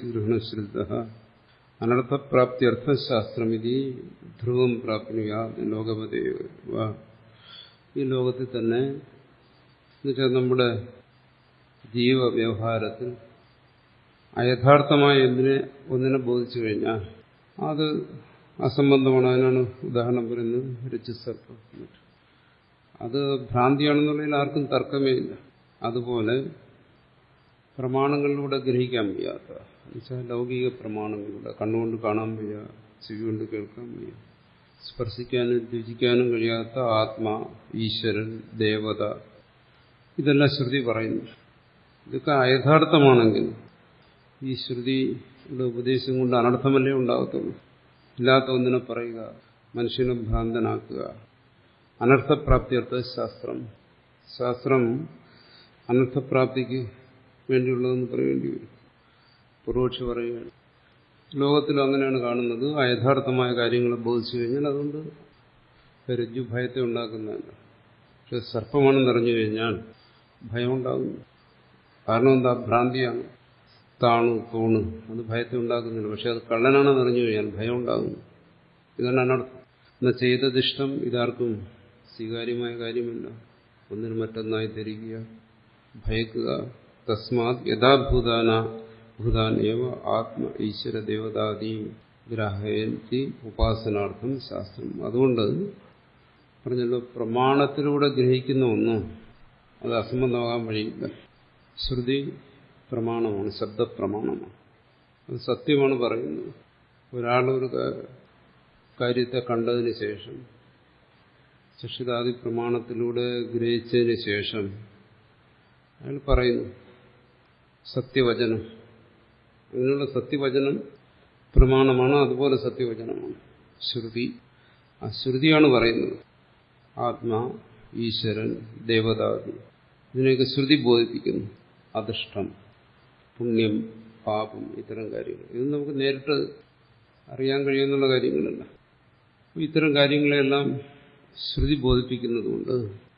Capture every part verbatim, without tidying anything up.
ഗൃഹണശ്രുത അനർത്ഥപ്രാപ്തിയർത്ഥശാസ്ത്രമിതി ധ്രുവം പ്രാപ്നുയാ ലോകപദേവ. ഈ ലോകത്തിൽ തന്നെ എന്നുവെച്ചാൽ നമ്മുടെ ജീവവ്യവഹാരത്തിൽ അയഥാർത്ഥമായ എന്തിനെ ഒന്നിനെ ബോധിച്ചു കഴിഞ്ഞാൽ അത് അസംബന്ധമാണ്. അതിനാണ് ഉദാഹരണം പറയുന്നത് രജ്ജുസർപ്പം. അത് ഭ്രാന്തിയാണെന്നുള്ളതിൽ ആർക്കും തർക്കമേ ഇല്ല. അതുപോലെ പ്രമാണങ്ങളിലൂടെ ഗ്രഹിക്കാൻ വയ്യാത്ത എന്നുവെച്ചാൽ ലൗകിക പ്രമാണങ്ങളിലൂടെ കണ്ണുകൊണ്ട് കാണാൻ വയ്യ, ചെവി കൊണ്ട് കേൾക്കാൻ വയ്യ, സ്പർശിക്കാനും രുചിക്കാനും കഴിയാത്ത ആത്മാ, ഈശ്വരൻ, ദേവത, ഇതെല്ലാം ശ്രുതി പറയുന്നു. ഇതൊക്കെ അയഥാർത്ഥമാണെങ്കിൽ ഈ ശ്രുതിയുടെ ഉപദേശം കൊണ്ട് അനർത്ഥമല്ലേ ഉണ്ടാകത്തുള്ളൂ. ഇല്ലാത്ത ഒന്നിനെ പറയുക, മനുഷ്യനെ ഭ്രാന്തനാക്കുക. അനർത്ഥപ്രാപ്തിയർത്ഥ ശാസ്ത്രം. ശാസ്ത്രം അനർത്ഥപ്രാപ്തിക്ക് വേണ്ടിയുള്ളതെന്ന് പറയേണ്ടി വരും. പൂർവക്ഷി പറയുകയാണ് ലോകത്തിലും അങ്ങനെയാണ് കാണുന്നത്. അയഥാർത്ഥമായ കാര്യങ്ങളെ ബോധിച്ചു കഴിഞ്ഞാൽ അതുകൊണ്ട് രജ്ജു ഭയത്തെ ഉണ്ടാക്കുന്നതല്ല. പക്ഷെ സർപ്പമാണെന്ന് അറിഞ്ഞു കഴിഞ്ഞാൽ ഭയം ഉണ്ടാകുന്നു. കാരണം എന്താ? ഭ്രാന്തിയാണ്. താണു തൂണ് അത് ഭയത്തെ ഉണ്ടാക്കുന്നില്ല. പക്ഷെ അത് കള്ളനാണെന്ന് അറിഞ്ഞു കഴിഞ്ഞാൽ ഭയം ഉണ്ടാകുന്നു. ഇതാണ് അനർത്ഥം. എന്നാൽ ചെയ്തതിഷ്ടം ഇതാർക്കും സ്വീകാര്യമായ കാര്യമല്ല. ഒന്നിന് മറ്റൊന്നായി ധരിക്കുക, ഭയക്കുക. തസ്മാത് യഥാഭൂതാന ഭൂതാനേവ ആത്മ ഈശ്വര ദേവതാദി ഗ്രാഹയന്തി ഉപാസനാർത്ഥം ശാസ്ത്രം. അതുകൊണ്ട് പറഞ്ഞല്ലോ, പ്രമാണത്തിലൂടെ ഗ്രഹിക്കുന്ന ഒന്നും അത് അസംബന്ധമാകാൻ വഴിയില്ല. ശ്രുതി പ്രമാണമാണ്, ശബ്ദപ്രമാണമാണ്. അത് സത്യമാണ് പറയുന്നത്. ഒരാളൊരു കാര്യത്തെ കണ്ടതിന് ശേഷം ചക്ഷിതാദി പ്രമാണത്തിലൂടെ ഗ്രഹിച്ചതിന് ശേഷം അയാൾ പറയുന്നു സത്യവചനം. അങ്ങനെയുള്ള സത്യവചനം പ്രമാണമാണ്. അതുപോലെ സത്യവചനമാണ് ശ്രുതി. ആ ശ്രുതിയാണ് പറയുന്നത് ആത്മാ, ഈശ്വരൻ, ദേവതാദി, ഇതിനെയൊക്കെ ശ്രുതി ബോധിപ്പിക്കുന്നു. അദൃഷ്ടം, പുണ്യം, പാപം, ഇത്തരം കാര്യങ്ങൾ. ഇത് നമുക്ക് നേരിട്ട് അറിയാൻ കഴിയുന്നുള്ള കാര്യങ്ങളല്ല. ഇത്തരം കാര്യങ്ങളെല്ലാം ശ്രുതി ബോധിപ്പിക്കുന്നതുകൊണ്ട്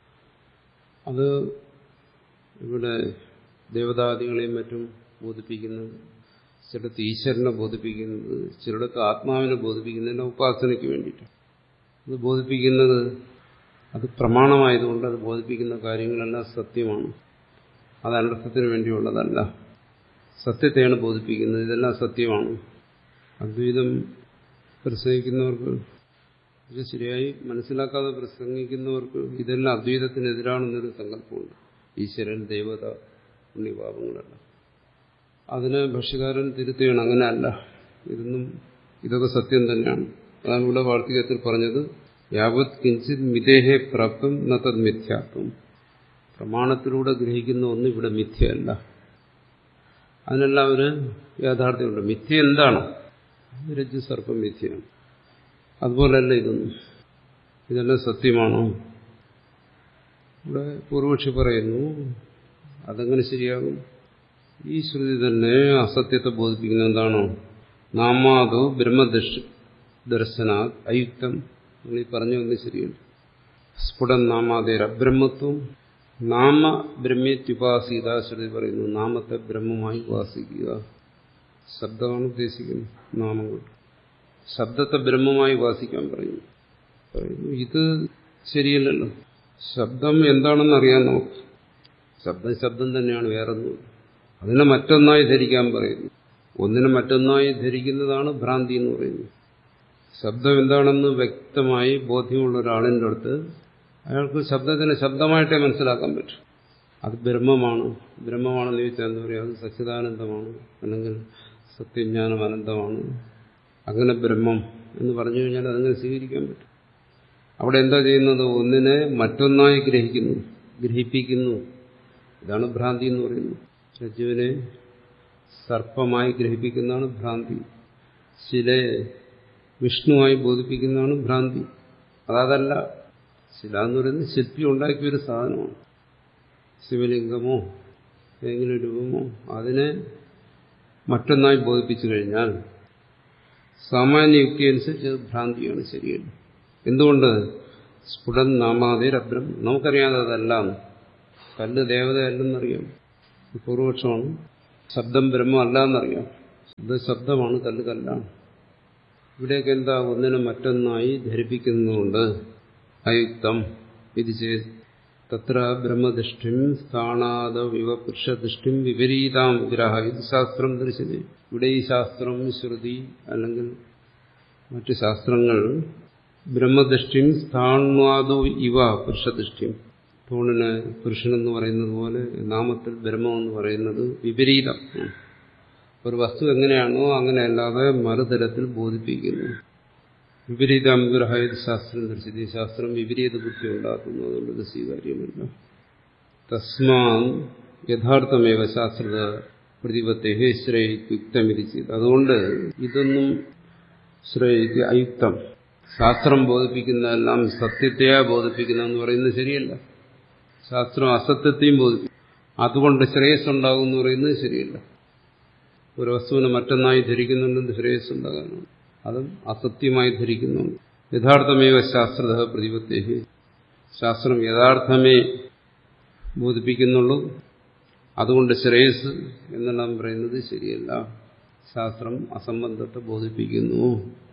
അത് ഇവിടെ ദേവതാദികളെയും മറ്റും ബോധിപ്പിക്കുന്നത്, ചിലടത്ത് ഈശ്വരനെ ബോധിപ്പിക്കുന്നത്, ചിലടത്ത് ആത്മാവിനെ ബോധിപ്പിക്കുന്നതിന് ഉപാസനയ്ക്ക് വേണ്ടിയിട്ട്. അത് ബോധിപ്പിക്കുന്നത് അത് പ്രമാണമായതുകൊണ്ട് അത് ബോധിപ്പിക്കുന്ന കാര്യങ്ങളെല്ലാം സത്യമാണ്. അത് അനർത്ഥത്തിന് വേണ്ടിയുള്ളതല്ല. സത്യത്തെയാണ് ബോധിപ്പിക്കുന്നത്. ഇതെല്ലാം സത്യമാണ്. അദ്വൈതം പ്രസംഗിക്കുന്നവർക്ക്, ഇത് ശരിയായി മനസ്സിലാക്കാതെ പ്രസംഗിക്കുന്നവർക്ക് ഇതെല്ലാം അദ്വൈതത്തിനെതിരാണെന്നൊരു സങ്കല്പമുണ്ട്. ഈശ്വരൻ, ദേവത, പുണ്യപാപങ്ങളെല്ലാം. അതിനെ ഭാഷ്യകാരൻ തിരുത്തുകയാണ്. അങ്ങനെയല്ല, ഇതൊന്നും ഇതൊക്കെ സത്യം തന്നെയാണ്. അതാണ് ഇവിടെ വാർത്തികത്തിൽ പറഞ്ഞത്, യാവത് കിഞ്ചിത് മിതേഹേ പ്രാപ്തം ന തദ് മിഥ്യാത്വം. പ്രമാണത്തിലൂടെ ഗ്രഹിക്കുന്ന ഒന്നും ഇവിടെ മിഥ്യയല്ല. അതിനെല്ലാം ഒരു യാഥാർത്ഥ്യമുണ്ട്. മിഥ്യ എന്താണ്? രജ്ജു സർപ്പം മിഥ്യയാണ്. അതുപോലെയല്ല ഇതൊന്നും. ഇതെല്ലാം സത്യമാണോ? ഇവിടെ പൂർവക്ഷി പറയുന്നു അതെങ്ങനെ ശരിയാകും? ഈ ശ്രുതി തന്നെ അസത്യത്തെ ബോധിപ്പിക്കുന്ന എന്താണോ? നാമാതോ ബ്രഹ്മദർശ ദർശനാത് അയുക്തം. നിങ്ങൾ ഈ പറഞ്ഞു വന്നത് ശരിയല്ല. സ്ഫുടം നാമാതേര ബ്രഹ്മത്വം നാമ ബ്രഹ്മേത്യുപാസീത. ശ്രുതി പറയുന്നു നാമത്തെ ബ്രഹ്മമായി ഉപാസിക്കുക. ശബ്ദമാണ് ഉദ്ദേശിക്കുന്നത്. നാമങ്ങൾ ശബ്ദത്തെ ബ്രഹ്മമായി ഉപാസിക്കാൻ പറയുന്നു. പറയുന്നു ഇത് ശരിയല്ലല്ലോ. ശബ്ദം എന്താണെന്ന് അറിയാൻ നമുക്ക്. ശബ്ദം ശബ്ദം തന്നെയാണ്, വേറൊന്നും. അതിനെ മറ്റൊന്നായി ധരിക്കാൻ പറയുന്നു. ഒന്നിനെ മറ്റൊന്നായി ധരിക്കുന്നതാണ് ഭ്രാന്തി എന്ന് പറയുന്നത്. ശബ്ദം എന്താണെന്ന് വ്യക്തമായി ബോധ്യമുള്ള ഒരാളിൻ്റെ അടുത്ത് അയാൾക്ക് ശബ്ദത്തിന് ശബ്ദമായിട്ടേ മനസ്സിലാക്കാൻ പറ്റും. അത് ബ്രഹ്മമാണ്. ബ്രഹ്മമാണെന്ന് ചോദിച്ചാൽ എന്താ പറയുക? അത് സച്ചിദാനന്ദമാണ്, അല്ലെങ്കിൽ സത്യജ്ഞാനം അനന്തമാണ്. അങ്ങനെ ബ്രഹ്മം എന്ന് പറഞ്ഞു കഴിഞ്ഞാൽ അതങ്ങനെ സ്വീകരിക്കാൻ പറ്റും. അവിടെ എന്താ ചെയ്യുന്നത്? ഒന്നിനെ മറ്റൊന്നായി ഗ്രഹിക്കുന്നു, ഗ്രഹിപ്പിക്കുന്നു. ഇതാണ് ഭ്രാന്തി എന്ന് പറയുന്നത്. രജ്ജുവിനെ സർപ്പമായി ഗ്രഹിപ്പിക്കുന്നതാണ് ഭ്രാന്തി. ശിലയെ വിഷ്ണുവായി ബോധിപ്പിക്കുന്നതാണ് ഭ്രാന്തി. അതല്ല. ശില എന്ന് പറയുന്നത് ശില്പി ഉണ്ടാക്കിയൊരു സാധനമാണ്. ശിവലിംഗമോ ഏതെങ്കിലും രൂപമോ അതിനെ മറ്റൊന്നായി ബോധിപ്പിച്ചു കഴിഞ്ഞാൽ സാമാന്യ യുക്തി അനുസരിച്ച് അത് ഭ്രാന്തിയാണ്, ശരിയല്ല. എന്തുകൊണ്ട്? സ്ഫുടൻ നാമാതിരബ്രം. നമുക്കറിയാതെ അതല്ല. കല്ല് ദേവതയല്ലെന്നറിയാം. പൂർവപക്ഷമാണ്. ശബ്ദം ബ്രഹ്മം അല്ല എന്നറിയാം. ഇത് ശബ്ദമാണ്, കല്ല് കല്ലാണ്. ഇവിടെയൊക്കെ എന്താ ഒന്നിനെ മറ്റൊന്നായി ധരിപ്പിക്കുന്നുണ്ട്. അയുക്തം ഇത് ചെയ്ത് തത്ര ബ്രഹ്മദൃഷ്ടിം സ്ഥാണാദവിവ പുരുഷദൃഷ്ടിം വിപരീതാം വിഗ്രഹ. ഇത് ശാസ്ത്രം ദർശിച്ചത്. ഇവിടെ ഈ ശാസ്ത്രം, ശ്രുതി അല്ലെങ്കിൽ മറ്റു ശാസ്ത്രങ്ങൾ ബ്രഹ്മദൃഷ്ടിം സ്ഥാണാദോ ഇവ പുരുഷദൃഷ്ടിം, തൂണിന് പുരുഷനെന്ന് പറയുന്നത് പോലെ നാമത്തിൽ ബ്രഹ്മമെന്ന് പറയുന്നത് വിപരീതം. ഒരു വസ്തു എങ്ങനെയാണോ അങ്ങനെയല്ലാതെ മറുതരത്തിൽ ബോധിപ്പിക്കുന്നു. വിപരീതം വിഗ്രഹ. ഇത് ശാസ്ത്രം ദർശിച്ചത്. ഈ ശാസ്ത്രം വിപരീത ബുദ്ധി ഉണ്ടാക്കുന്നു. അതുകൊണ്ട് ഇത് സ്വീകാര്യമല്ല. തസ്മാ യഥാർത്ഥമേവ ശാസ്ത്രത പ്രതിപത്തേ ശ്രേയുക്തമിരിച്ചത്. അതുകൊണ്ട് ഇതൊന്നും ശ്രേയിക്ക് അയുക്തം. ശാസ്ത്രം ബോധിപ്പിക്കുന്നതെല്ലാം സത്യത്തെയാ ബോധിപ്പിക്കുന്നതെന്ന് പറയുന്നത് ശരിയല്ല. ശാസ്ത്രം അസത്യത്തെയും ബോധിപ്പിക്കും. അതുകൊണ്ട് ശ്രേയസ് ഉണ്ടാകും എന്ന് പറയുന്നത് ശരിയല്ല. ഒരു വസ്തുവിനെ മറ്റൊന്നായി ധരിക്കുന്നുണ്ടെന്ന് ശ്രേയസ് ഉണ്ടാകാനാണ്. അതും അസത്യമായി ധരിക്കുന്നുണ്ട്. യഥാർത്ഥമേവ ശാസ്ത്രത പ്രതിപത്തേ. ശാസ്ത്രം യഥാർത്ഥമേ ബോധിപ്പിക്കുന്നുള്ളൂ. അതുകൊണ്ട് ശ്രേയസ് എന്നെല്ലാം പറയുന്നത് ശരിയല്ല. ശാസ്ത്രം അസംബന്ധത്തെ ബോധിപ്പിക്കുന്നു.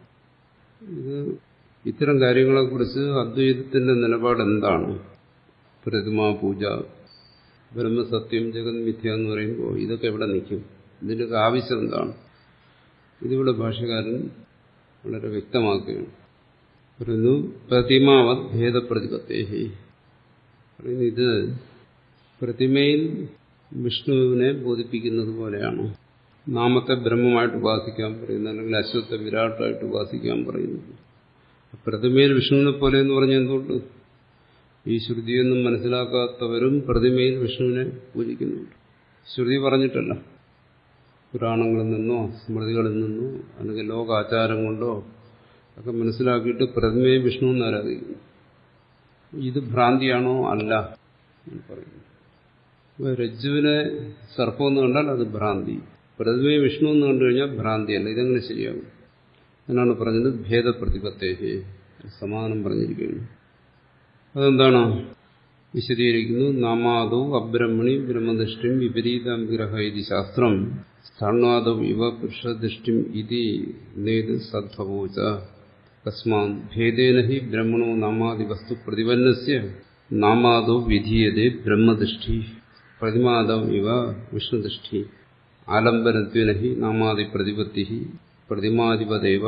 ഇത് ഇത്തരം കാര്യങ്ങളെക്കുറിച്ച് അദ്വൈതത്തിന്റെ നിലപാട് എന്താണ്? പ്രതിമാ പൂജ, ബ്രഹ്മസത്യം, ജഗത് മിഥ്യ എന്ന് പറയുമ്പോൾ ഇതൊക്കെ എവിടെ നിൽക്കും? ഇതിൻ്റെയൊക്കെ ആവശ്യം എന്താണ്? ഇതിവിടെ ഭാഷ്യകാരൻ വളരെ വ്യക്തമാക്കുകയാണ്. പറയുന്നു പ്രതിമാവത് ഭേദപ്രതിപത്തേഹി. പറയുന്നു ഇത് പ്രതിമയിൽ വിഷ്ണുവിനെ ബോധിപ്പിക്കുന്നത് പോലെയാണ്. നാമത്തെ ബ്രഹ്മമായിട്ട് ഉപാസിക്കാൻ പറയുന്നു, അല്ലെങ്കിൽ അശ്വത്തെ വിരാട്ടായിട്ട് ഉപാസിക്കാൻ പറയുന്നു. പ്രതിമയിൽ വിഷ്ണുവിനെ പോലെ എന്ന് പറഞ്ഞാൽ എന്തുകൊണ്ട്? ഈ ശ്രുതിയൊന്നും മനസ്സിലാക്കാത്തവരും പ്രതിമയിൽ വിഷ്ണുവിനെ പൂജിക്കുന്നുണ്ട്. ശ്രുതി പറഞ്ഞിട്ടല്ല, പുരാണങ്ങളിൽ നിന്നോ സ്മൃതികളിൽ നിന്നോ അല്ലെങ്കിൽ ലോകാചാരം കൊണ്ടോ ഒക്കെ മനസ്സിലാക്കിയിട്ട് പ്രതിമയെ വിഷ്ണു എന്ന് ആരാധിക്കുന്നു. ഇത് ഭ്രാന്തിയാണോ? അല്ല എന്ന് പറയുന്നു. രജ്ജുവിനെ സർപ്പം എന്ന് കണ്ടാൽ അത് ഭ്രാന്തി, പ്രതിമയെ വിഷ്ണു എന്ന് കണ്ടു കഴിഞ്ഞാൽ ഭ്രാന്തിയല്ല. ഇതെങ്ങനെ ശരിയാകും? എന്നാണ് പറഞ്ഞത് ഭേദപ്രതിപത്തേഹി. സമാനം പറഞ്ഞിരിക്കുകയാണ്. അതെന്താണ് വിശദീകരിക്കുന്നു? നാമാദോ അബ്രഹ്മണി ബ്രഹ്മദൃഷ്ടിം വിപരീതം വിഗ്രഹ ഇതി ശാസ്ത്രം സ്ഥാണാദോ ഇവ പുരുഷദൃഷ്ടിം ഇതി നേത് സദ്ഭവോച. തസ്മാൻ ഭേദേന ഹി ബ്രഹ്മണോ നാമാദി വസ്തു പ്രതിപന്നസ്യ നാമാദോ വിധീയതേ ബ്രഹ്മദൃഷ്ടി പ്രതിമാദം ഇവ വിഷ്ണുദൃഷ്ടി ആലംബനത്വേന ഹി നാമാദി പ്രതിപത്തി പ്രതിമാധിപദേവ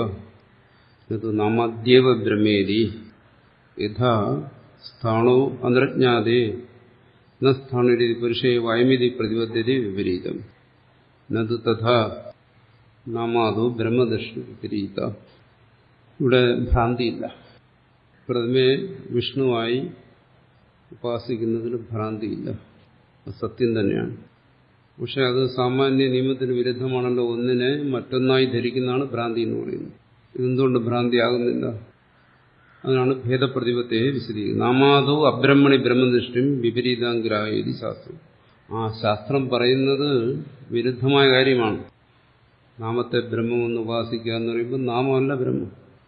നാമാദ്യേവ ബ്രഹ്മേതി യഥാ സ്ഥാണോ അന്തർജ്ഞാതേ ന സ്ഥാണുരീതി പുരുഷേ വയമിതി പ്രതിപദ്ധ്യതേ വിപരീതം നതു തഥാ നാമാദോ ബ്രഹ്മദൃഷ്ടി വിപരീത. ഇവിടെ ഭ്രാന്തിയില്ല. പ്രതിമയെ വിഷ്ണുവായി ഉപാസിക്കുന്നതിൽ ഭ്രാന്തിയില്ല, സത്യം തന്നെയാണ്. പക്ഷെ അത് സാമാന്യ നിയമത്തിന് വിരുദ്ധമാണല്ലോ. ഒന്നിനെ മറ്റൊന്നായി ധരിക്കുന്നതാണ് ഭ്രാന്തി എന്ന് പറയുന്നത്. ഇതെന്തുകൊണ്ട് ഭ്രാന്തിയാകുന്നില്ല? അതിനാണ് ഭേദപ്രതിപത്തെ വിശദീകരിക്കുന്നത്. നാമാദോ അബ്രഹ്മണി ബ്രഹ്മദൃഷ്ടിം വിപരീതാംഗ്രാഹി ശാസ്ത്രം. ആ ശാസ്ത്രം പറയുന്നത് വിരുദ്ധമായ കാര്യമാണ്. നാമത്തെ ബ്രഹ്മമെന്ന് ഉപാസിക്കുക എന്ന് പറയുമ്പോൾ നാമമല്ല ബ്രഹ്മം,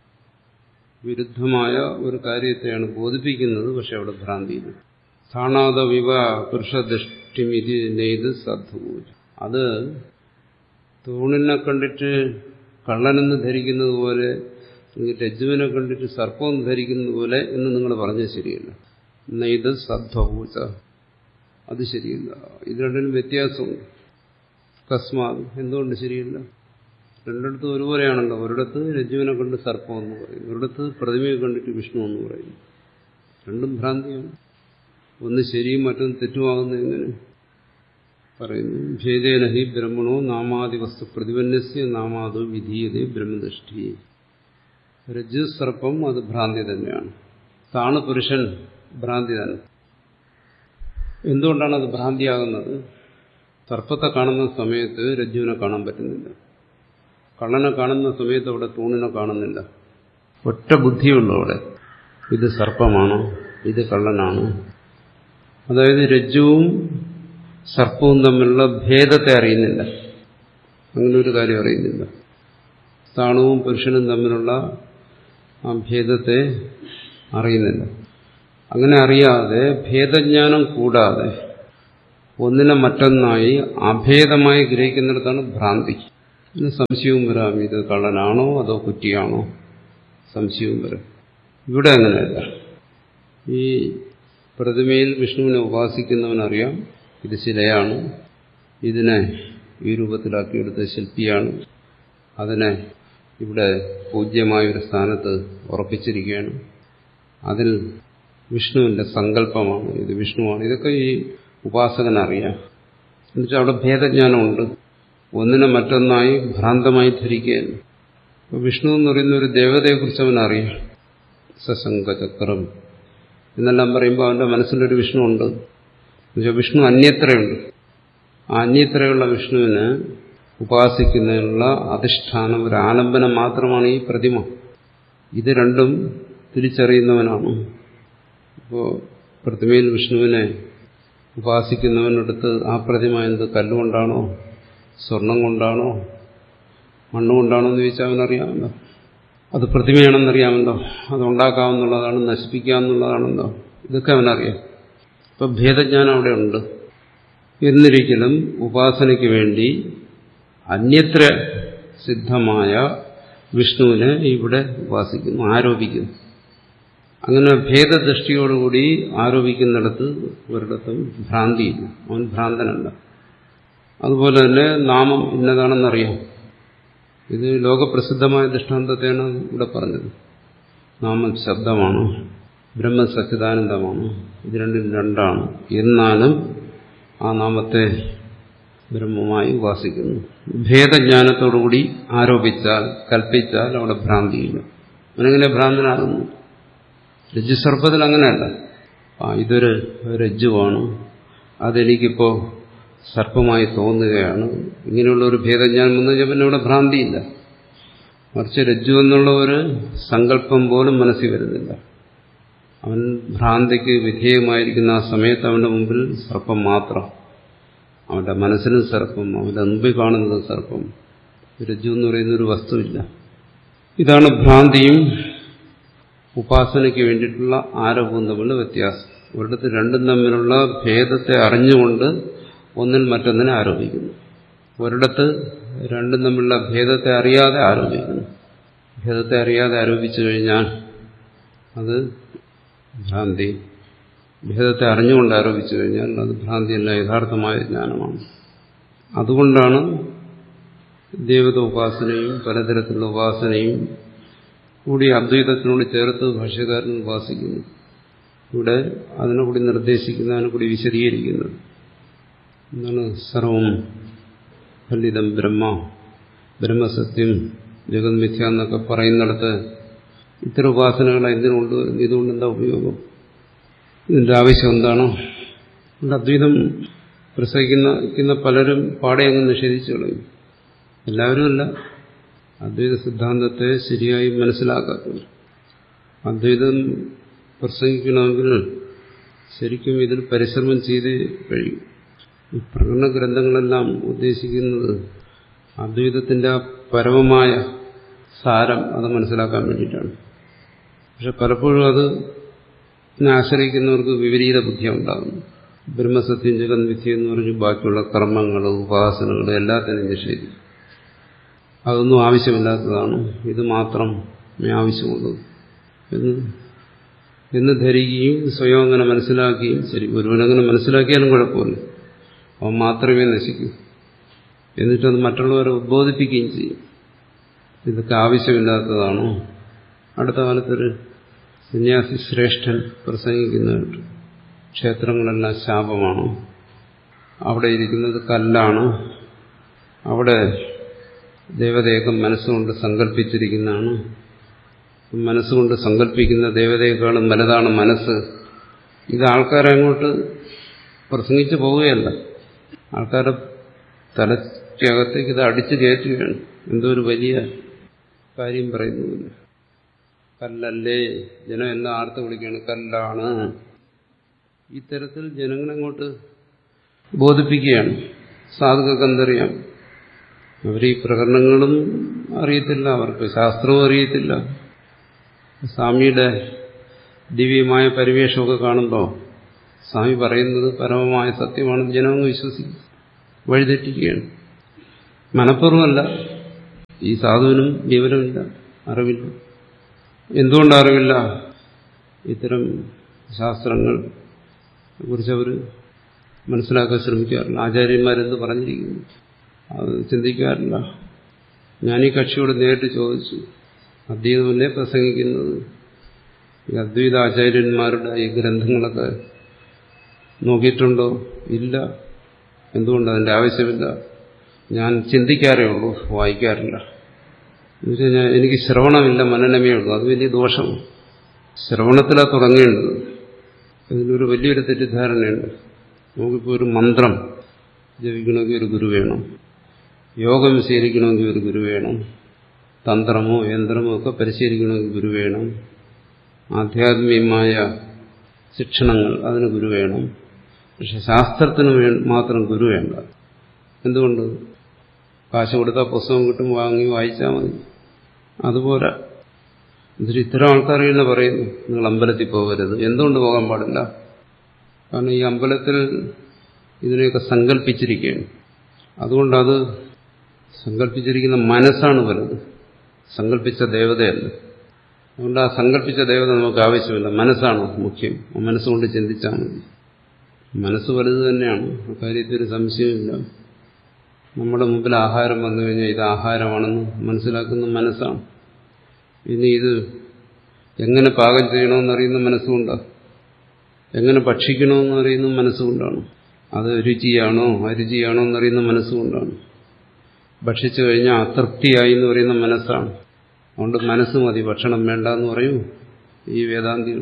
വിരുദ്ധമായ ഒരു കാര്യത്തെയാണ് ബോധിപ്പിക്കുന്നത്. പക്ഷെ അവിടെ ഭ്രാന്തിയില്ല. സ്ഥാണാദ വിവ പുരുഷദൃഷ്ടിമിതി നെയ്ത് സദ്ഭൂജ. അത് തൂണിനെ കണ്ടിട്ട് കള്ളനെന്ന് ധരിക്കുന്നത് പോലെ, രജ്ജുവിനെ കണ്ടിട്ട് സർപ്പമെന്ന് ധരിക്കുന്നത് പോലെ എന്ന് നിങ്ങൾ പറഞ്ഞത് ശരിയല്ല. നെയ്ത് സദ്ഭൂജ, അത് ശരിയല്ല. ഇത് രണ്ടിനും വ്യത്യാസമുണ്ട്. തസ്മാത്, എന്തുകൊണ്ട് ശരിയല്ല? രണ്ടിടത്തും ഒരുപോലെയാണല്ലോ. ഒരിടത്ത് രജ്ജുവിനെ കണ്ട് സർപ്പം എന്ന് പറയുന്നു, ഒരിടത്ത് പ്രതിമയെ കണ്ടിട്ട് വിഷ്ണു എന്ന് പറയുന്നു. രണ്ടും ഭ്രാന്തിയാണ്. ഒന്ന് ശരിയും മറ്റൊന്ന് തെറ്റുമാകുന്ന എങ്ങനെ പറയുന്നു? ഭേദേന ഹി ബ്രഹ്മണോ നാമാദി വസ്തു പ്രതിപന്നസ്യ നാമാദോ വിധീയതേ ബ്രഹ്മദൃഷ്ടി. രജ്ജു സർപ്പം അത് ഭ്രാന്തി തന്നെയാണ്. താണ് പുരുഷൻ ഭ്രാന്തി തന്നെ. എന്തുകൊണ്ടാണ് അത് ഭ്രാന്തിയാകുന്നത്? സർപ്പത്തെ കാണുന്ന സമയത്ത് രജ്ജുവിനെ കാണാൻ പറ്റുന്നില്ല. കള്ളനെ കാണുന്ന സമയത്ത് അവിടെ തൂണിനെ കാണുന്നില്ല. ഒറ്റ ബുദ്ധിയുള്ളൂ അവിടെ. ഇത് സർപ്പമാണോ, ഇത് കള്ളനാണോ? അതായത് രജ്ജുവും സർപ്പവും തമ്മിലുള്ള ഭേദത്തെ അറിയുന്നില്ല. അങ്ങനെ ഒരു കാര്യം അറിയുന്നില്ല. സ്ഥാണുവും പുരുഷനും തമ്മിലുള്ള ആ ഭേദത്തെ അറിയുന്നില്ല. അങ്ങനെ അറിയാതെ, ഭേദജ്ഞാനം കൂടാതെ ഒന്നിനെ മറ്റൊന്നായി അഭേദമായി ഗ്രഹിക്കുന്നിടത്താണ് ഭ്രാന്തി. പിന്നെ സംശയവും വരാം, ഇത് കള്ളനാണോ അതോ കുറ്റിയാണോ, സംശയവും വരാം. ഇവിടെ അങ്ങനെയല്ല. ഈ പ്രതിമയിൽ വിഷ്ണുവിനെ ഉപാസിക്കുന്നവനറിയാം ഇത് ശിലയാണ്, ഇതിനെ ഈ രൂപത്തിലാക്കിയെടുത്ത ശില്പിയാണ്, അതിനെ ഇവിടെ പൂജ്യമായൊരു സ്ഥാനത്ത് ഉറപ്പിച്ചിരിക്കുകയാണ്, അതിൽ വിഷ്ണുവിന്റെ സങ്കല്പമാണ്, ഇത് വിഷ്ണുവാണ്. ഇതൊക്കെ ഈ ഉപാസകനറിയാം. എന്നുവെച്ചാൽ അവിടെ ഭേദജ്ഞാനമുണ്ട്. ഒന്നിനെ മറ്റൊന്നായി ഭ്രാന്തമായി ധരിക്കുകയാണ്. വിഷ്ണു എന്ന് പറയുന്ന ഒരു ദേവതയെക്കുറിച്ച് അവനറിയാം. സശങ്കചക്രം എന്നെല്ലാം പറയുമ്പോൾ അവന്റെ മനസ്സിലൊരു വിഷ്ണു ഉണ്ട്. എന്നുവെച്ചാൽ വിഷ്ണു അന്യത്രയുണ്ട്. ആ അന്യത്രയുള്ള വിഷ്ണുവിന് ഉപാസിക്കുന്നതിനുള്ള അധിഷ്ഠാനം, ഒരു ആലംബനം മാത്രമാണ് ഈ പ്രതിമ. ഇത് രണ്ടും തിരിച്ചറിയുന്നവനാണ്. ഇപ്പോൾ പ്രതിമയിൽ വിഷ്ണുവിനെ ഉപാസിക്കുന്നവനടുത്ത് ആ പ്രതിമ എന്ത് കല്ലുകൊണ്ടാണോ സ്വർണം കൊണ്ടാണോ മണ്ണുകൊണ്ടാണോ എന്ന് ചോദിച്ചാൽ അവനറിയാമല്ലോ. അത് പ്രതിമയാണെന്നറിയാമല്ലോ, അത് ഉണ്ടാക്കാവുന്നതാണ്, നശിപ്പിക്കാവുന്നതാണെന്നോ, ഇതൊക്കെ അവനറിയാം. ഇപ്പം ഭേദജ്ഞാനം അവിടെ ഉണ്ട്. എന്നിരിക്കലും ഉപാസനയ്ക്ക് വേണ്ടി അന്യത്ര സിദ്ധമായ വിഷ്ണുവിനെ ഇവിടെ ഉപാസിക്കുന്നു, ആരോപിക്കുന്നു. അങ്ങനെ ഭേദദൃഷ്ടിയോടുകൂടി ആരോപിക്കുന്നിടത്ത് ഒരിടത്തും ഭ്രാന്തിയില്ല, അവൻ ഭ്രാന്തനല്ല. അതുപോലെ തന്നെ നാമം ഇന്നതാണെന്നറിയാം. ഇത് ലോകപ്രസിദ്ധമായ ദൃഷ്ടാന്തത്തെയാണ് ഇവിടെ പറഞ്ഞത്. നാമം ശബ്ദമാണ്, ബ്രഹ്മ സച്ചിദാനന്ദമാണ്, ഇത് രണ്ടും രണ്ടാണ്. എന്നാലും ആ നാമത്തെ ബ്രഹ്മമായി ഉപാസിക്കുന്നു. ഭേദജ്ഞാനത്തോടുകൂടി ആരോപിച്ചാൽ, കൽപ്പിച്ചാൽ അവിടെ ഭ്രാന്തിയില്ല. അവനെങ്ങനെ ഭ്രാന്തനാകുന്നു? രജ്ജുസർപ്പത്തിൽ അങ്ങനെയല്ല. ആ ഇതൊരു രജ്ജുവാണ്, അതെനിക്കിപ്പോ സർപ്പമായി തോന്നുകയാണ്, ഇങ്ങനെയുള്ള ഒരു ഭേദജ്ഞാനം വന്നു കഴിഞ്ഞാൽ പിന്നെ ഇവിടെ ഭ്രാന്തിയില്ല. മറിച്ച് രജ്ജു എന്നുള്ള ഒരു സങ്കല്പം പോലും മനസ്സിൽ വരുന്നില്ല. അവൻ ഭ്രാന്തിക്ക് വിധേയമായിരിക്കുന്ന ആ സമയത്ത് അവന്റെ മുമ്പിൽ സർപ്പം മാത്രം. അവന്റെ മനസ്സിനും സർപ്പം, അവന്റെ മുമ്പിൽ കാണുന്നത് സർപ്പം. രജ്ജു എന്ന് പറയുന്നൊരു വസ്തുവില്ല. ഇതാണ് ഭ്രാന്തിയും ഉപാസനയ്ക്ക് വേണ്ടിയിട്ടുള്ള ആരോപവും തമ്മിലുള്ള വ്യത്യാസം. ഒരിടത്ത് രണ്ടും തമ്മിലുള്ള ഭേദത്തെ അറിഞ്ഞുകൊണ്ട് ഒന്നിൽ മറ്റൊന്നിനെ ആരോപിക്കുന്നു. ഒരിടത്ത് രണ്ടും തമ്മിലുള്ള ഭേദത്തെ അറിയാതെ ആരോപിക്കുന്നു. ഭേദത്തെ അറിയാതെ ആരോപിച്ചു കഴിഞ്ഞാൽ അത് ഭ്രാന്തി. ഭേദത്തെ അറിഞ്ഞുകൊണ്ട് ആരോപിച്ചു കഴിഞ്ഞാൽ അത് ഭ്രാന്തിയല്ല, യഥാർത്ഥമായ ജ്ഞാനമാണ്. അതുകൊണ്ടാണ് ദേവത ഉപാസനയും പലതരത്തിലുള്ള ഉപാസനയും കൂടി അദ്വൈതത്തിനോട് ചേർത്ത് ഭാഷ്യകാരൻ ഉപാസിക്കുന്നു. ഇവിടെ അതിനെ കൂടി നിർദ്ദേശിക്കുന്ന, അതിനെ കൂടി വിശദീകരിക്കുന്നത് എന്താണ്? സർവം ഫലിതം ബ്രഹ്മ, ബ്രഹ്മസത്യം, ജഗത് മിഥ്യ എന്നൊക്കെ പറയുന്നിടത്ത് ഇത്തരം ഉപാസനകൾ എന്തിനുണ്ട്, ഇതുകൊണ്ട് എന്താ ഉപയോഗം, ഇതിന്റെ ആവശ്യം എന്താണ്? അദ്വൈതം പ്രസംഗിക്കുന്ന പലരും പാടെ അങ്ങ് നിഷേധിച്ചു കളയും. എല്ലാവരുമല്ല, അദ്വൈത സിദ്ധാന്തത്തെ ശരിയായി മനസ്സിലാക്കാത്തവർ. അദ്വൈതം പ്രസംഗിക്കണമെങ്കിൽ ശരിക്കും ഇതിൽ പരിശ്രമം ചെയ്ത് കഴിയും. ഈ പ്രകടന ഗ്രന്ഥങ്ങളെല്ലാം ഉദ്ദേശിക്കുന്നത് അദ്വൈതത്തിന്റെ ആ പരമമായ സാരം അത് മനസ്സിലാക്കാൻ വേണ്ടിയിട്ടാണ്. പക്ഷെ പലപ്പോഴും അത് ആശ്രയിക്കുന്നവർക്ക് വിപരീത ബുദ്ധി ഉണ്ടാകുന്നു. ബ്രഹ്മസത്യം ജഗത് മിഥ്യ എന്ന് പറഞ്ഞ് ബാക്കിയുള്ള കർമ്മങ്ങൾ, ഉപാസനകൾ എല്ലാത്തിനും നിഷേധിക്കും. അതൊന്നും ആവശ്യമില്ലാത്തതാണ്, ഇത് മാത്രമേ ആവശ്യമുള്ളൂ എന്ന് എന്ന് ധരിക്കുകയും സ്വയം അങ്ങനെ മനസ്സിലാക്കുകയും, ശരി ഒരുവനങ്ങനെ മനസ്സിലാക്കിയാലും കുഴപ്പമില്ല, അവൻ മാത്രമേ നശിക്കൂ, എന്നിട്ടത് മറ്റുള്ളവരെ ഉദ്ബോധിപ്പിക്കുകയും ചെയ്യും. ഇതൊക്കെ ആവശ്യമില്ലാത്തതാണോ? അടുത്ത കാലത്തൊരു സന്യാസി ശ്രേഷ്ഠൻ പ്രസംഗിക്കുന്നുണ്ട്, ക്ഷേത്രങ്ങളെല്ലാം ശാപമാണ്, അവിടെ ഇരിക്കുന്നത് കല്ലാണ്, അവിടെ ദേവതയൊക്കെ മനസ്സുകൊണ്ട് സങ്കല്പിച്ചിരിക്കുന്നതാണ്, മനസ്സുകൊണ്ട് സങ്കല്പിക്കുന്ന ദേവതയെക്കാളും വലുതാണ് മനസ്സ്. ഇത് ആൾക്കാരെ അങ്ങോട്ട് പ്രസംഗിച്ചു പോവുകയല്ല, ആൾക്കാരുടെ തലയ്ക്കകത്തേക്ക് ഇത് അടിച്ചു കയറ്റുകയാണ്. എന്തോ ഒരു വലിയ കാര്യം പറയുന്നുമില്ല. കല്ലല്ലേ, ജനം എല്ലാം ആർത്ത് വിളിക്കുകയാണ്, കല്ലാണ്. ഇത്തരത്തിൽ ജനങ്ങളെങ്ങോട്ട് ബോധിപ്പിക്കുകയാണ്. സാധുക്കൾക്ക് എന്തറിയാം? അവർ ഈ പ്രകരണങ്ങളും അറിയത്തില്ല, അവർക്ക് ശാസ്ത്രവും അറിയത്തില്ല. സ്വാമിയുടെ ദിവ്യമായ പരിവേഷമൊക്കെ കാണുമ്പോൾ സ്വാമി പറയുന്നത് പരമമായ സത്യമാണെന്ന് ജനമങ്ങ് വിശ്വസിക്കും, വഴിതെറ്റിക്കുകയാണ്. മനഃപൂർവ്വമല്ല, ഈ സാധുവിനും വിവരമില്ല, അറിവില്ല. എന്തുകൊണ്ട് അറിവില്ല? ഇത്തരം ശാസ്ത്രങ്ങൾ കുറിച്ച് അവർ മനസ്സിലാക്കാൻ ശ്രമിക്കാറില്ല. ആചാര്യന്മാരെന്ത് പറഞ്ഞിരിക്കുന്നു അത് ചിന്തിക്കാറില്ല. ഞാൻ ഈ കക്ഷിയോട് നേരിട്ട് ചോദിച്ചു, അദ്വൈതമല്ലേ പ്രസംഗിക്കുന്നത്, ഈ അദ്വൈത ആചാര്യന്മാരുടെ ഈ ഗ്രന്ഥങ്ങളൊക്കെ നോക്കിയിട്ടുണ്ടോ? ഇല്ല. എന്തുകൊണ്ട്? അതിൻ്റെ ആവശ്യമില്ല. ഞാൻ ചിന്തിക്കാറേ ഉള്ളൂ, വായിക്കാറില്ല. എന്നുവെച്ചാൽ ഞാൻ എനിക്ക് ശ്രവണമില്ല, മനനമേ ഉള്ളൂ. അത് വലിയ ദോഷമാണ്. ശ്രവണത്തിലാണ് തുടങ്ങേണ്ടത്. ഇതിനൊരു വലിയൊരു തെറ്റിദ്ധാരണയുണ്ട്. നമുക്കിപ്പോൾ ഒരു മന്ത്രം ജപിക്കണമെങ്കിൽ ഒരു ഗുരു വേണം, യോഗം ശീലിക്കണമെങ്കിൽ ഒരു ഗുരു വേണം, തന്ത്രമോ യന്ത്രമോ ഒക്കെ പരിശീലിക്കണമെങ്കിൽ ഗുരു വേണം, ആധ്യാത്മികമായ ശിക്ഷണങ്ങൾ അതിന് ഗുരു വേണം. പക്ഷെ ശാസ്ത്രത്തിന് വേ മാത്രം ഗുരു വേണ്ട. എന്തുകൊണ്ട്? കാശ് കൊടുത്താൽ പുസ്തകം കിട്ടും, വാങ്ങി വായിച്ചാൽ മതി. അതുപോലെ എന്നിട്ട് ഇത്തരം ആൾക്കാർ തന്നെ പറയുന്നു, നിങ്ങൾ അമ്പലത്തിൽ പോകരുത്. എന്തുകൊണ്ട് പോകാൻ പാടില്ല? കാരണം ഈ അമ്പലത്തിൽ ഇതിനെയൊക്കെ സങ്കല്പിച്ചിരിക്കുകയാണ്. അതുകൊണ്ടത് സങ്കല്പിച്ചിരിക്കുന്ന മനസ്സാണ് വലുത്, സങ്കല്പിച്ച ദേവതയല്ല. അതുകൊണ്ട് ആ സങ്കല്പിച്ച ദേവത നമുക്ക് ആവശ്യമില്ല, മനസ്സാണ് മുഖ്യം. ആ മനസ്സുകൊണ്ട് ചിന്തിച്ചാൽ മതി. മനസ്സ് വലുത് തന്നെയാണ്, കാര്യത്തിൽ ഒരു സംശയമില്ല. നമ്മുടെ മുമ്പിൽ ആഹാരം വന്നു കഴിഞ്ഞാൽ ഇത് ആഹാരമാണെന്ന് മനസ്സിലാക്കുന്ന മനസ്സാണ്. ഇനി ഇത് എങ്ങനെ പാകം ചെയ്യണമെന്നറിയുന്ന മനസ്സുകൊണ്ടാണ്, എങ്ങനെ ഭക്ഷിക്കണമെന്ന് അറിയുന്ന മനസ്സുകൊണ്ടാണ്, അത് രുചിയാണോ അരുചിയാണോ എന്നറിയുന്ന മനസ്സുകൊണ്ടാണ്, ഭക്ഷിച്ചു കഴിഞ്ഞാൽ അതൃപ്തിയായി എന്ന് പറയുന്ന മനസ്സാണ്. അതുകൊണ്ട് മനസ്സ് മതി, ഭക്ഷണം വേണ്ട എന്ന് പറയൂ ഈ വേദാന്തികൾ.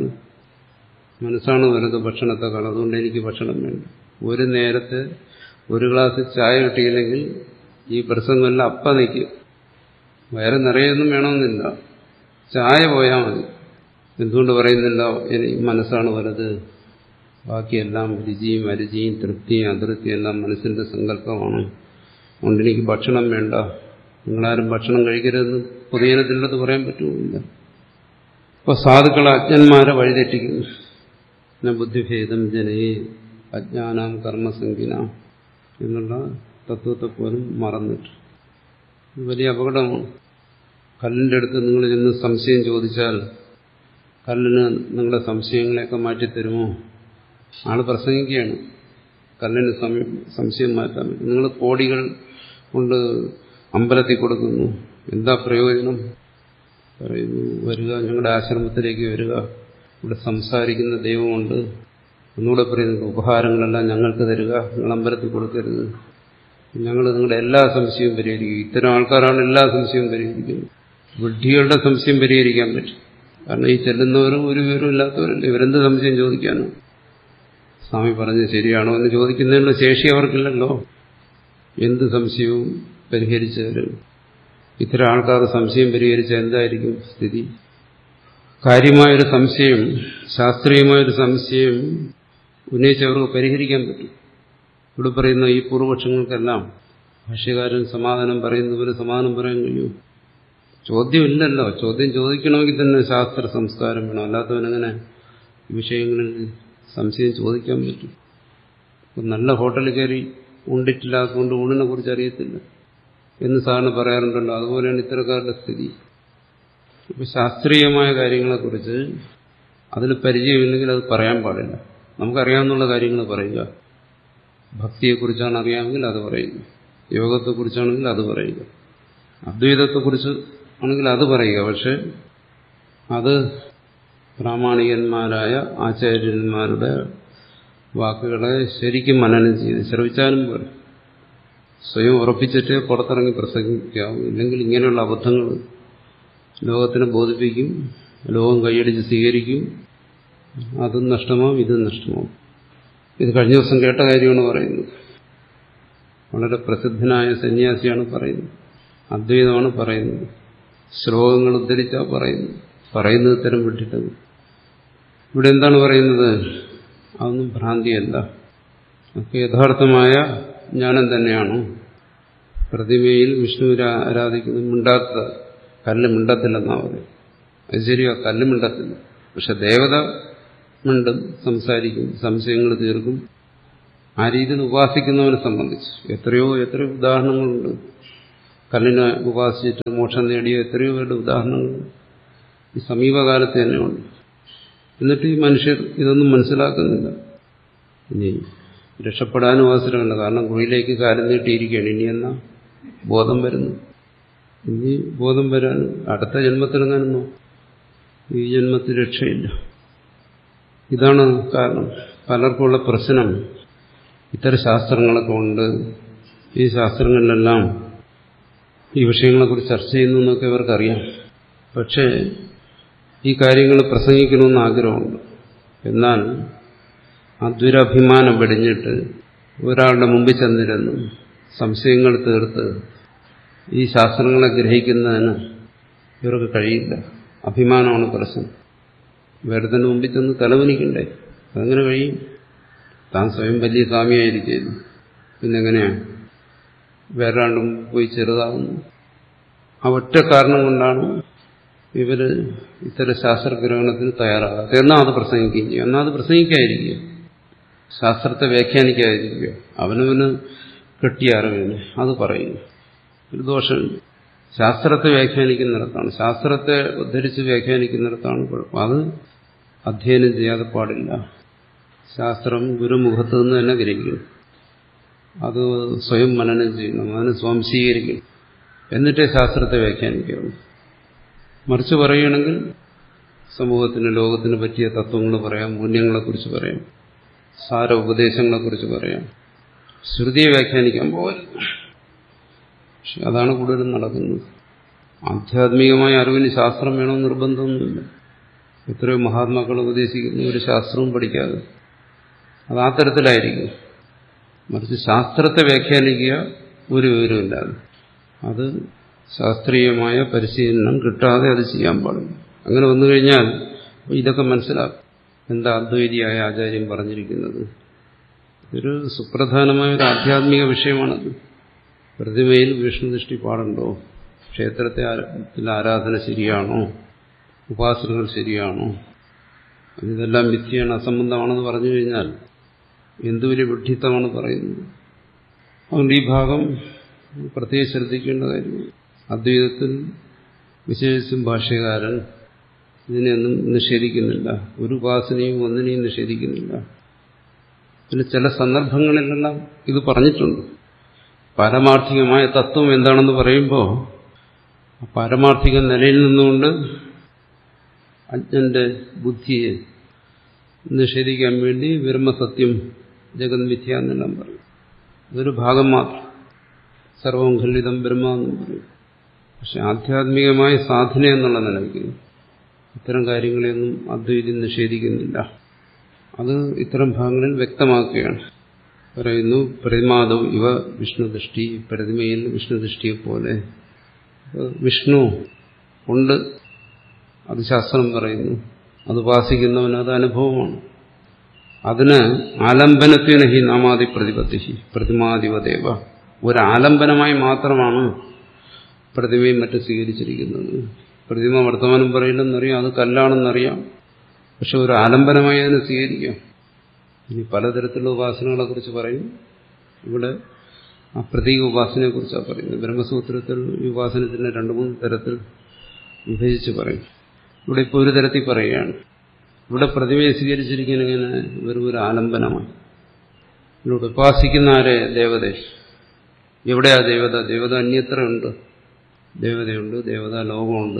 മനസ്സാണ് വലുത് ഭക്ഷണത്തെക്കാൾ, അതുകൊണ്ട് എനിക്ക് ഭക്ഷണം വേണ്ട. ഒരു നേരത്തെ ഒരു ഗ്ലാസ് ചായ കിട്ടിയില്ലെങ്കിൽ ഈ പ്രസംഗമെല്ലാം അപ്പം നിൽക്കും. വയറ് നിറയൊന്നും വേണമെന്നില്ല, ചായ പോയാൽ മതി. എന്തുകൊണ്ട് പറയുന്നില്ല? എനിക്ക് മനസ്സാണ് വലുത്, ബാക്കിയെല്ലാം രുചിയും അരുചിയും തൃപ്തിയും അതൃപ്തിയും എല്ലാം മനസ്സിന്റെ സങ്കല്പമാണ്. അതുകൊണ്ട് എനിക്ക് ഭക്ഷണം വേണ്ട, നിങ്ങളാരും ഭക്ഷണം കഴിക്കരുതെന്ന് പൊതുജനത്തിൻ്റെ പറയാൻ പറ്റുമില്ല. അപ്പോൾ സാധുക്കളെ അജ്ഞന്മാരെ വഴിതെറ്റിക്കുന്നു. ബുദ്ധിഭേദം ജനയെ അജ്ഞാനാം കർമ്മസംഖ്യന എന്നുള്ള തത്വത്തെ പോലും മറന്നിട്ട് വലിയ അപകടമാണ്. കല്ലിൻ്റെ അടുത്ത് നിങ്ങൾ ചെന്ന് സംശയം ചോദിച്ചാൽ കല്ലിന് നിങ്ങളുടെ സംശയങ്ങളെയൊക്കെ മാറ്റിത്തരുമോ? ആൾ പ്രസംഗിക്കുകയാണ്, കല്ലിന് സംശയം മാറ്റാൻ പറ്റും. നിങ്ങൾ കോടികൾ കൊണ്ട് അമ്പലത്തിൽ കൊടുക്കുന്നു, എന്താ പ്രയോജനം? പറയുന്നു, വരിക, ഞങ്ങളുടെ ആശ്രമത്തിലേക്ക് വരിക, ഇവിടെ സംസാരിക്കുന്ന ദൈവമുണ്ട്. ഒന്നുകൂടെ പറയുന്നുണ്ട്, ഉപഹാരങ്ങളെല്ലാം ഞങ്ങൾക്ക് തരിക, നിങ്ങൾ അമ്പലത്തിൽ കൊടുക്കരുത്, ഞങ്ങൾ നിങ്ങളുടെ എല്ലാ സംശയവും പരിഹരിക്കും. ഇത്തരം ആൾക്കാരാണ് എല്ലാ സംശയവും പരിഹരിക്കുന്നത്. വിഡ്ഢികളുടെ സംശയം പരിഹരിക്കാൻ പറ്റും. കാരണം ഈ ചെല്ലുന്നവരും ഒരു വിവരവും ഇല്ലാത്തവരല്ല, ഇവരെന്ത് സംശയം ചോദിക്കാനോ? സ്വാമി പറഞ്ഞ് ശരിയാണോ എന്ന് ചോദിക്കുന്നതിനുള്ള ശേഷി അവർക്കില്ലല്ലോ. എന്ത് സംശയവും പരിഹരിച്ചു തരും. ഇത്തരം ആൾക്കാർ സംശയം പരിഹരിച്ച എന്തായിരിക്കും സ്ഥിതി? കാര്യമായൊരു സംശയം, ശാസ്ത്രീയമായൊരു സംശയം ഉന്നയിച്ചവർക്ക് പരിഹരിക്കാൻ പറ്റും. ഇവിടെ പറയുന്ന ഈ പൂർവപക്ഷങ്ങൾക്കെല്ലാം ഭാഷ്യകാരൻ സമാധാനം പറയുന്നവർ സമാധാനം പറയാൻ കഴിയൂ? ചോദ്യമില്ലല്ലോ. ചോദ്യം ചോദിക്കണമെങ്കിൽ തന്നെ ശാസ്ത്ര സംസ്കാരം വേണം, അല്ലാത്തവനെങ്ങനെ വിഷയങ്ങളിൽ സംശയം ചോദിക്കാൻ പറ്റും? നല്ല ഹോട്ടലിൽ കയറി ഉണ്ടിട്ടില്ലാത്തതുകൊണ്ട് ഊണിനെ കുറിച്ച് അറിയത്തില്ല എന്ന് സാറിന് പറയാറുണ്ടല്ലോ. അതുപോലെയാണ് ഇത്തരക്കാരുടെ സ്ഥിതി. ഇപ്പം ശാസ്ത്രീയമായ കാര്യങ്ങളെക്കുറിച്ച് അതിൽ പരിചയമില്ലെങ്കിൽ അത് പറയാൻ പാടില്ല. നമുക്കറിയാവുന്ന കാര്യങ്ങൾ പറയുക. ഭക്തിയെക്കുറിച്ചാണ് അറിയാമെങ്കിൽ അത് പറയുക, യോഗത്തെക്കുറിച്ചാണെങ്കിൽ അത് പറയുക, അദ്വൈതത്തെക്കുറിച്ച് ആണെങ്കിൽ അത് പറയുക. പക്ഷെ അത് പ്രാമാണികന്മാരായ ആചാര്യന്മാരുടെ വാക്കുകളെ ശരിക്കും മനനം ചെയ്ത് ശ്രവിച്ചാലും പോലെ സ്വയം ഉറപ്പിച്ചിട്ട് പുറത്തിറങ്ങി പ്രസംഗിക്കാവും. ഇല്ലെങ്കിൽ ഇങ്ങനെയുള്ള അബദ്ധങ്ങൾ ലോകത്തിനെ ബോധിപ്പിക്കും, ലോകം കൈയടിച്ച് സ്വീകരിക്കും. അതും നഷ്ടമാവും, ഇതും നഷ്ടമാവും. ഇത് കഴിഞ്ഞ ദിവസം കേട്ട കാര്യമാണ് പറയുന്നത്. വളരെ പ്രസിദ്ധനായ സന്യാസിയാണ് പറയുന്നത്, അദ്വൈതമാണ് പറയുന്നത്. ശ്ലോകങ്ങൾ ഉദ്ധരിച്ചാൽ പറയുന്നത് പറയുന്നത് തരം വിട്ടിട്ടത്. ഇവിടെ എന്താണ് പറയുന്നത്? അതൊന്നും ഭ്രാന്തിയല്ല, ഒക്കെ യഥാർത്ഥമായ ജ്ഞാനം തന്നെയാണ്. പ്രതിമയിൽ വിഷ്ണുവിനെ ആരാധിക്കുന്നത് മിണ്ടാത്ത കല്ല് മിണ്ടത്തില്ലെന്നാ പറയും. അത് ശരിയാ, കല്ല് മിണ്ടത്തില്ല. പക്ഷെ ദേവത മിണ്ടും, സംസാരിക്കും, സംശയങ്ങൾ തീർക്കും. ആ രീതിയിൽ ഉപാസിക്കുന്നവനെ സംബന്ധിച്ച് എത്രയോ എത്രയോ ഉദാഹരണങ്ങളുണ്ട്. കല്ലിനെ ഉപാസിച്ചിട്ട് മോക്ഷം നേടിയ എത്രയോ പേരുടെ ഉദാഹരണങ്ങൾ ഈ സമീപകാലത്ത് തന്നെയുണ്ട്. എന്നിട്ട് ഈ മനുഷ്യർ ഇതൊന്നും മനസ്സിലാക്കുന്നില്ല. ഇനി രക്ഷപ്പെടാനും അവസരമില്ല. കാരണം കുഴിയിലേക്ക് കാലം നീട്ടിയിരിക്കുകയാണ്. ഇനി എന്നാ ബോധം വരുന്നു? ഇനി ബോധം വരാൻ അടുത്ത ജന്മത്തിലെങ്ങാനോ, ഈ ജന്മത്തിൽ രക്ഷയില്ല. ഇതാണ് കാരണം. പലർക്കുമുള്ള പ്രശ്നം ഇത്തരം ശാസ്ത്രങ്ങളൊക്കെ ഉണ്ട്. ഈ ശാസ്ത്രങ്ങളിലെല്ലാം ഈ വിഷയങ്ങളെക്കുറിച്ച് ചർച്ച ചെയ്യുന്നു എന്നൊക്കെ ഇവർക്കറിയാം. പക്ഷേ ഈ കാര്യങ്ങൾ പ്രസംഗിക്കണമെന്ന് ആഗ്രഹമുണ്ട്. എന്നാൽ ആ ദുരഭിമാനം വെടിഞ്ഞിട്ട് ഒരാളുടെ മുമ്പിൽ ചെന്നിരുന്ന് സംശയങ്ങൾ തീർത്ത് ഈ ശാസ്ത്രങ്ങളെ ഗ്രഹിക്കുന്നതിന് ഇവർക്ക് കഴിയില്ല. അഭിമാനമാണ് പ്രശ്നം. വേറെത്തന്നെ മുമ്പിൽ ചെന്ന് തലവനിക്കണ്ടേ? അതങ്ങനെ കഴിയും? താൻ സ്വയം വലിയ സ്വാമിയായിരിക്കുന്നു, പിന്നെങ്ങനെയാണ് വേറാണ്ടും പോയി ചെറുതാവുന്നു? ആ ഒറ്റ കാരണം കൊണ്ടാണ് ഇവര് ഇത്തരം ശാസ്ത്രഗ്രഹണത്തിന് തയ്യാറാകാതെ. എന്നാൽ അത് പ്രസംഗിക്കുകയും ചെയ്യും. എന്നാൽ അത് പ്രസംഗിക്കാതിരിക്കുക, ശാസ്ത്രത്തെ വ്യാഖ്യാനിക്കാതിരിക്കുക. അവനവന് കെട്ടിയ അറിവിന് അത് പറയുന്നു. ഒരു ദോഷമുണ്ട്. ശാസ്ത്രത്തെ വ്യാഖ്യാനിക്കുന്നിടത്താണ്, ശാസ്ത്രത്തെ ഉദ്ധരിച്ച് വ്യാഖ്യാനിക്കുന്നിടത്താണ് കുഴപ്പം. അത് അധ്യയനം ചെയ്യാതെ പാടില്ല. ശാസ്ത്രം ഗുരുമുഖത്ത് നിന്ന് തന്നെ ഗ്രഹിക്കണം. അത് സ്വയം മനനം ചെയ്യണം, അതിന് സ്വാംശീകരിക്കണം. എന്നിട്ടേ ശാസ്ത്രത്തെ വ്യാഖ്യാനിക്കാവൂ. മറിച്ച് പറയുകയാണെങ്കിൽ സമൂഹത്തിന് ലോകത്തിന് പറ്റിയ തത്വങ്ങൾ പറയാം, മൂല്യങ്ങളെക്കുറിച്ച് പറയാം, സാര ഉപദേശങ്ങളെക്കുറിച്ച് പറയാം. ശ്രുതിയെ വ്യാഖ്യാനിക്കാൻ പോകരുത്. പക്ഷെ അതാണ് കൂടുതലും നടക്കുന്നത്. ആധ്യാത്മികമായ അറിവിന് ശാസ്ത്രം വേണമെന്ന് നിർബന്ധമൊന്നുമില്ല. എത്രയോ മഹാത്മാക്കൾ ഉപദേശിക്കുന്ന ഒരു ശാസ്ത്രവും പഠിക്കാതെ അത് ആ തരത്തിലായിരിക്കും. മറിച്ച് ശാസ്ത്രത്തെ വ്യാഖ്യാനിക്കുക ഒരു വിവരമില്ലാതെ, അത് ശാസ്ത്രീയമായ പരിശീലനം കിട്ടാതെ അത് ചെയ്യാൻ പാടില്ല. അങ്ങനെ വന്നു കഴിഞ്ഞാൽ ഇതൊക്കെ മനസ്സിലാക്കും. എന്താ അദ്വൈതിയായ ആചാര്യം പറഞ്ഞിരിക്കുന്നത്? ഒരു സുപ്രധാനമായ ഒരു ആധ്യാത്മിക വിഷയമാണത്. പ്രതിമയിൽ വിഷ്ണുദൃഷ്ടി പാടുണ്ടോ? ക്ഷേത്രത്തെ ആരാധന ശരിയാണോ? ഉപാസനകൾ ശരിയാണോ? ഇതെല്ലാം മിഥ്യയാണ്, അസംബന്ധമാണെന്ന് പറഞ്ഞു കഴിഞ്ഞാൽ എന്തു വലിയ വിഡ്ഢിത്തമാണ് പറയുന്നത്. അതുകൊണ്ട് ഈ ഭാഗം പ്രത്യേകം ശ്രദ്ധിക്കേണ്ട കാര്യമാണ്. അദ്വൈതത്തിൽ വിശേഷിച്ചും ഭാഷ്യകാരൻ ഇതിനെയൊന്നും നിഷേധിക്കുന്നില്ല. ഒരു ഉപാസനയും ഒന്നിനെയും നിഷേധിക്കുന്നില്ല. പിന്നെ ചില സന്ദർഭങ്ങളിലെല്ലാം ഇത് പറഞ്ഞിട്ടുണ്ട്. പാരമാർത്ഥികമായ തത്വം എന്താണെന്ന് പറയുമ്പോൾ പാരമാർത്ഥിക നിലയിൽ നിന്നുകൊണ്ട് അജ്ഞന്റെ ബുദ്ധിയെ നിഷേധിക്കാൻ വേണ്ടി ബ്രഹ്മസത്യം ജഗത് മിഥ്യ എന്നെല്ലാം പറയും. അതൊരു ഭാഗം മാത്രം. സർവം ഖണ്ഡിതം ബ്രഹ്മ എന്നും പറയും. പക്ഷെ ആധ്യാത്മികമായ സാധന എന്നുള്ള നിലയ്ക്ക് ഇത്തരം കാര്യങ്ങളെയൊന്നും അദ്വൈതം നിഷേധിക്കുന്നില്ല. അത് ഇത്തരം ഭാഗങ്ങളിൽ വ്യക്തമാക്കുകയാണ്. പറയുന്നു, പ്രതിമാദം ഇവ വിഷ്ണുദൃഷ്ടി, പ്രതിമയിൽ വിഷ്ണുദൃഷ്ടിയെ പോലെ. വിഷ്ണു ഉണ്ട്, അത് ശാസ്ത്രം പറയുന്നു. അത് ഉപാസിക്കുന്നവന് അത് അനുഭവമാണ്. അതിന് ആലംബനത്തിന് ഹി നാമാദി പ്രതിപത്തി പ്രതിമാദിവദേവ, ഒരാലംബനമായി മാത്രമാണ് പ്രതിമയും മറ്റും സ്വീകരിച്ചിരിക്കുന്നത്. പ്രതിമ വർത്തമാനം പറയില്ലെന്നറിയാം, അത് കല്ലാണെന്നറിയാം. പക്ഷെ ഒരു ആലംബനമായി അതിനെ സ്വീകരിക്കാം. ഇനി പലതരത്തിലുള്ള ഉപാസനകളെ കുറിച്ച് പറയും. ഇവിടെ ആ പ്രതീക ഉപാസനയെ കുറിച്ചാണ് പറയുന്നത്. ബ്രഹ്മസൂത്രത്തിൽ ഈ ഉപാസനത്തിന് രണ്ടു മൂന്ന് തരത്തിൽ വിഭജിച്ച് പറയും. ഇവിടെ ഇപ്പോൾ ഒരു തരത്തിൽ പറയുകയാണ്. ഇവിടെ പ്രതിമയെ സ്വീകരിച്ചിരിക്കുന്ന ഇങ്ങനെ വെറും ഒരു ആലംബനമാണ്. ഇവിടെ ഉപാസിക്കുന്ന ആരെ? ദേവത. എവിടെയാ ദേവത? ദേവത അന്യത്ര ഉണ്ട്. ദേവതയുണ്ട്, ദേവതാ ലോകമുണ്ട്.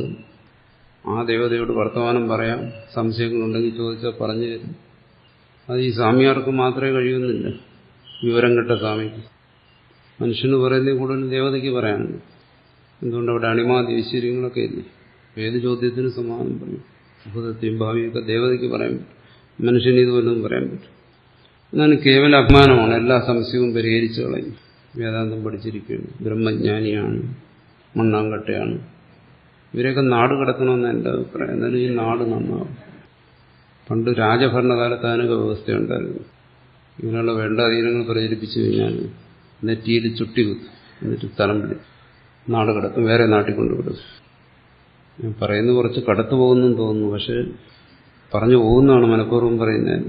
ആ ദേവതയോട് വർത്തമാനം പറയാം. സംശയങ്ങളുണ്ടെങ്കിൽ ചോദിച്ചാൽ പറഞ്ഞു തരും. അത് ഈ സ്വാമിയാർക്ക് മാത്രമേ കഴിയുന്നില്ല, വിവരം കെട്ട സ്വാമിക്ക്. മനുഷ്യന് പറയുന്നതിൽ കൂടുതൽ ദേവതയ്ക്ക് പറയാനുണ്ട്. എന്തുകൊണ്ട് അവിടെ അണിമാതി ഐശ്വര്യങ്ങളൊക്കെ ഇല്ലേ? ഏത് ചോദ്യത്തിന് സമാധാനം പറയും. ഭൂതത്തെയും ഭാവിയൊക്കെ ദേവതയ്ക്ക് പറയാൻ പറ്റും, മനുഷ്യന് ഇതുപോലൊന്നും പറയാൻ പറ്റും. എന്നാലും കേവല അഭിമാനമാണ്. എല്ലാ സംശയവും പരിഹരിച്ചു കളയും. വേദാന്തം പഠിച്ചിരിക്കുകയാണ്, ബ്രഹ്മജ്ഞാനിയാണ്, മണ്ണാങ്കട്ടയാണ്. ഇവരെയൊക്കെ നാട് കടത്തണമെന്ന് എൻ്റെ അഭിപ്രായം. എന്നാലും ഈ നാട് നന്നാവും. പണ്ട് രാജഭരണകാലത്ത് അതിനൊക്കെ വ്യവസ്ഥയുണ്ടായിരുന്നു. ഇങ്ങനെയുള്ള വേണ്ടാധീനങ്ങൾ പ്രചരിപ്പിച്ചു കഴിഞ്ഞാൽ നെറ്റിയിൽ ചുട്ടി കുത്തും, എന്നിട്ട് സ്ഥലം പിടി നാട് കടത്തും, വേറെ നാട്ടിൽ കൊണ്ടുവിടും. ഞാൻ പറയുന്നത് കുറച്ച് കടത്തു പോകുന്നെന്ന് തോന്നുന്നു, പക്ഷെ പറഞ്ഞു പോകുന്നതാണ് മനഃപൂർവ്വം പറയുന്നത്.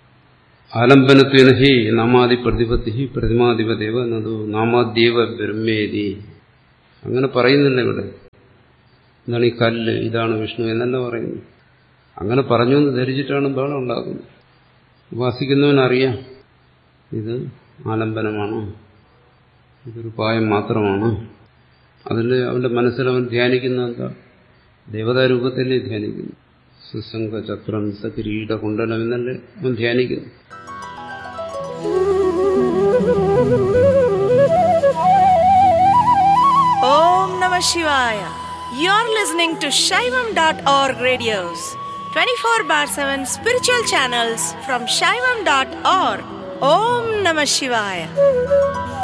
ആലംബനത്വേന ഹി നാമാദി പ്രതിപത്തി പ്രതിമാധിപദേവ എന്നത് നാമാദ്യേവ ബ്രഹ്മേതി. അങ്ങനെ പറയുന്നില്ല ഇവിടെ. എന്താണ് ഈ കല്ല്, ഇതാണ് വിഷ്ണു എന്നല്ല പറയുന്നു. അങ്ങനെ പറഞ്ഞു എന്ന് ധരിച്ചിട്ടാണ് ബഹളം ഉണ്ടാക്കുന്നത്. ഉപാസിക്കുന്നവനറിയാം ഇത് ആലംബനമാണ്, ഇതൊരു ഉപായം മാത്രമാണ്. അതിൽ അവന്റെ മനസ്സിൽ അവൻ ധ്യാനിക്കുന്ന എന്താ? ദേവതാരൂപത്തിലേ ധ്യാനിക്കുന്നു. സുസംഗ ചക്രം സകിരീട കുണ്ടലം എന്നല്ലേ അവൻ ധ്യാനിക്കുന്നു. Om Namah Shivaya. You're listening to Shaivam dot org radios, twenty-four bar seven spiritual channels from Shaivam dot org. Om Namah Shivaya.